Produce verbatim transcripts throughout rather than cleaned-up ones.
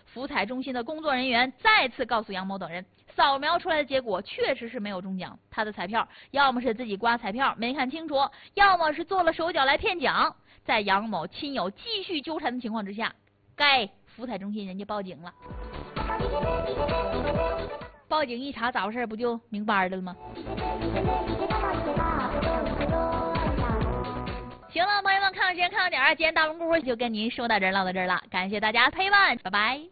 福彩中心的工作人员再次告诉杨某等人，扫描出来的结果确实是没有中奖，他的彩票要么是自己刮彩票没看清楚，要么是做了手脚来骗奖。在杨某亲友继续纠缠的情况之下，该福彩中心人家报警了。报警一查，咋回事不就明白的了吗？行了，朋友们，看看时间，看看点儿，今天大龙故事就跟您说到这儿，唠到这儿了，感谢大家陪伴，拜拜。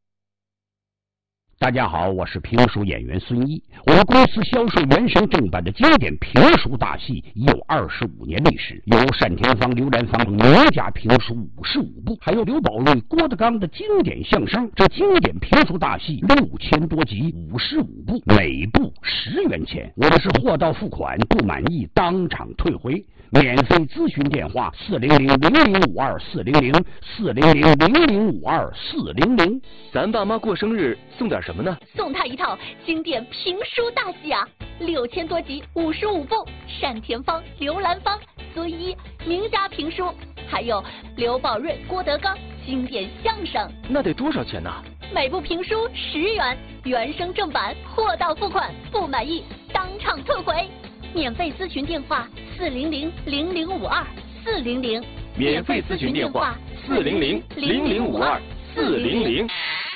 大家好，我是评书演员孙一。我们公司销售原声正版的经典评书大戏已有二十五年历史，有单田芳、刘兰芳等名家评书五十五部，还有刘宝瑞、郭德纲的经典相声。这经典评书大戏六千多集，五十五部，每部十元钱。我们是货到付款，不满意当场退回。免费咨询电话：四零零零零五二四零零四零零零零五二四零零。 咱爸妈过生日送点什么呢？ 送他一套经典评书大戏啊，六千多集，五十五部，单田芳、刘兰芳、孙一名家评书，还有刘宝瑞、郭德纲经典相声。 那得多少钱呢？ 每部评书十元，原声正版，货到付款，不满意当场退回。免费咨询电话：四零零零零五二四零零。 免费咨询电话：四零零零零五二四零零。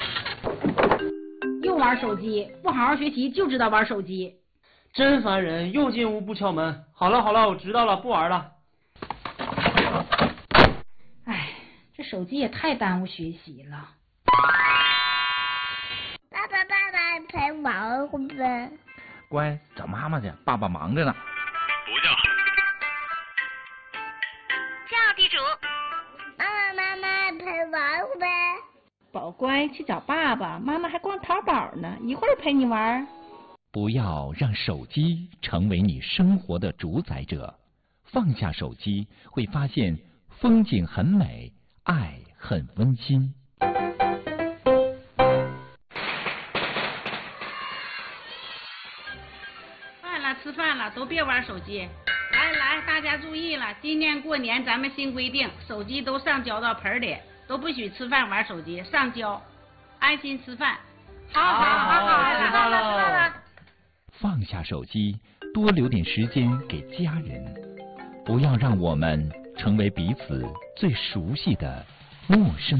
又玩手机，不好好学习就知道玩手机， 真烦人！又进屋不敲门。好了好了，我知道了，不玩了。 哎，这手机也太耽误学习了。 爸爸爸爸陪玩会不会？ 乖，找妈妈去，爸爸忙着呢。 不叫。 叫地主。妈妈妈妈陪玩会不会？ 宝乖，去找爸爸，妈妈还逛淘宝呢，一会儿陪你玩。 不要让手机成为你生活的主宰者，放下手机，会发现风景很美，爱很温馨。 饭了，吃饭了，都别玩手机。来来，大家注意了，今年过年咱们新规定，手机都上交到盆里。都不许吃饭玩手机，上交，安心吃饭。好好好好， 吃饭了。 放下手机，多留点时间给家人，不要让我们成为彼此最熟悉的陌生